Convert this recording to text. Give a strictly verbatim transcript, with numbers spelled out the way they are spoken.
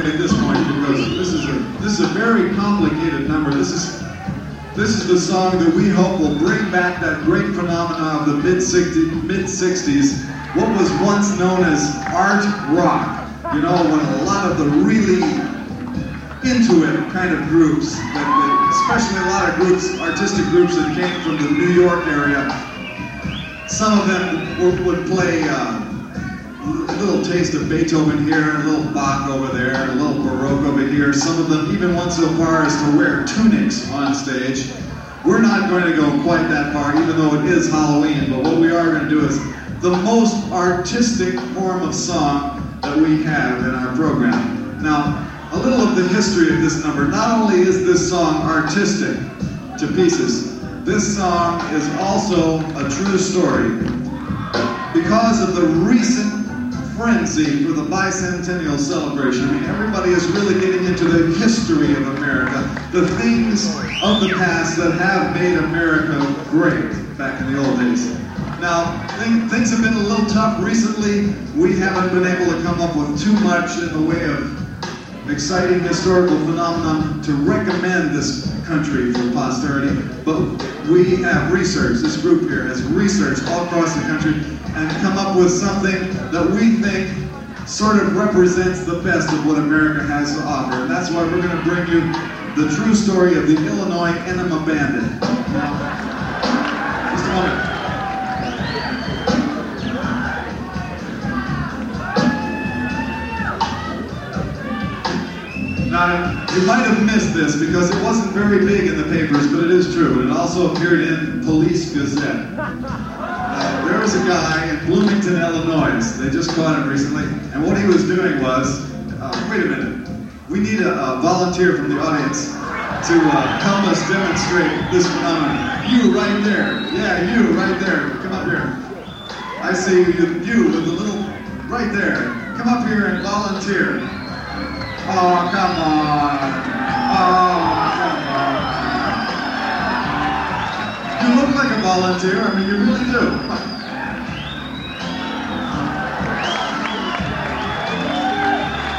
At this point, because this is a this is a very complicated number. This is this is the song that we hope will bring back that great phenomenon of the mid sixties, what was once known as art rock. You know, when a lot of the really into it kind of groups, that, that, especially a lot of groups, artistic groups that came from the New York area, some of them would, would play. Uh, A little taste of Beethoven here, a little Bach over there, a little Baroque over here. Some of them even went so far as to wear tunics on stage. We're not going to go quite that far, even though it is Halloween, but what we are going to do is the most artistic form of song that we have in our program. Now, a little of the history of this number. Not only is this song artistic to pieces, this song is also a true story. Because of the recent frenzy for the bicentennial celebration, I mean, everybody is really getting into the history of America, the things of the past that have made America great back in the old days. Now, th- things have been a little tough recently. We haven't been able to come up with too much in the way of exciting historical phenomenon to recommend this country for posterity, but we have researched, this group here has researched all across the country and come up with something that we think sort of represents the best of what America has to offer. And that's why we're going to bring you the true story of the Illinois Enema Bandit. Now, just a moment. Now, you might have missed this because it wasn't very big in the papers, but it is true. And it also appeared in Police Gazette. Uh, there was a guy in Bloomington, Illinois. They just caught him recently. And what he was doing was, uh, wait a minute, we need a, a volunteer from the audience to uh, help us demonstrate this phenomenon. You right there. Yeah, you right there. Come up here. I see you, you with the little, right there. Come up here and volunteer. Oh, come on. Oh, come on. You look like a volunteer. I mean, you really do.